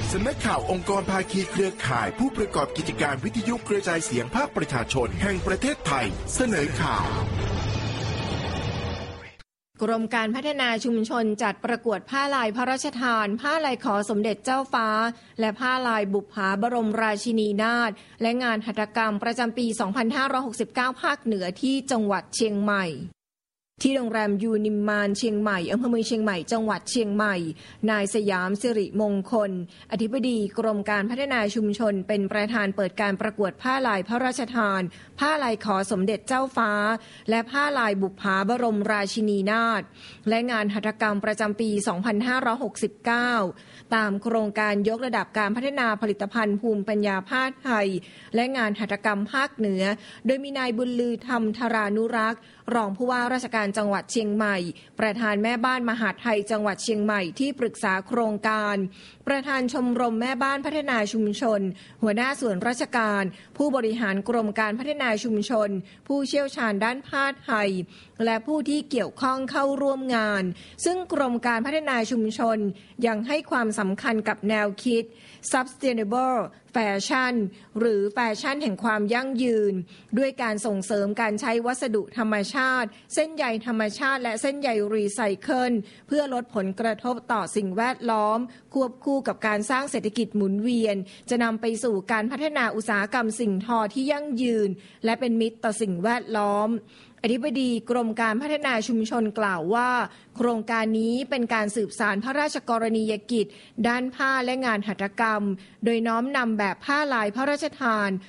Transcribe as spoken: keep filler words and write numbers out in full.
สำนักข่าวองค์กรภาคีเครือข่ายผู้ประกอบกิจการวิทยุกระจายเสียงภาคประชาชนแห่งประเทศไทยเสนอข่าวกรมการพัฒนาชุมชนจัดประกวดผ้าลายพระราชทานผ้าลายขอสมเด็จเจ้าฟ้าและผ้าลายบุปผาบรมราชินีนาถและงานหัตถกรรมประจำปี สองพันห้าร้อยหกสิบเก้า ภาคเหนือที่จังหวัดเชียงใหม่ที่โรงแรมยูนิมมานเชียงใหม่อำเภอเมืองเชียงใหม่จังหวัดเชียงใหม่นายสยามสิริมงคลอธิบดีกรมการพัฒนาชุมชนเป็นประธานเปิดการประกวดผ้าลายพระราชทานผ้าลายขอสมเด็จเจ้าฟ้าและผ้าลายบุปผาบรมราชินีนาถและงานหัตถกรรมประจำปี สองพันห้าร้อยหกสิบเก้า ตามโครงการยกระดับการพัฒนาผลิตภัณฑ์ภูมิปัญญาผ้าไทยและงานหัตถกรรมภาคเหนือโดยมีนายบุญลือธรรมธารานุรักษ์รองผู้ว่าราชการจังหวัดเชียงใหม่ประธานแม่บ้านมหาดไทยจังหวัดเชียงใหม่ที่ปรึกษาโครงการประธานชมรมแม่บ้านพัฒนาชุมชนหัวหน้าส่วนราชการผู้บริหารกรมการพัฒนาชุมชนผู้เชี่ยวชาญด้านผ้าไทยและผู้ที่เกี่ยวข้องเข้าร่วมงานซึ่งกรมการพัฒนาชุมชนยังให้ความสำคัญกับแนวคิด Sustainable Fashion หรือแฟชั่นแห่งความยั่งยืนด้วยการส่งเสริมการใช้วัสดุธรรมชาติเส้นใยธรรมชาติและเส้นใยรีไซเคิลเพื่อลดผลกระทบต่อสิ่งแวดล้อมควบคู่กับการสร้างเศรษฐกิจหมุนเวียนจะนำไปสู่การพัฒนาอุตสาหกรรมสิ่งทอที่ยั่งยืนและเป็นมิตรต่อสิ่งแวดล้อมอธิบดีกรมการพัฒนาชุมชนกล่าวว่าโครงการนี้เป็นการสืบสานพระราชกรณียกิจด้านผ้าและงานหัตถกรรมโดยน้อมนำแบบผ้าลายพระราชทาน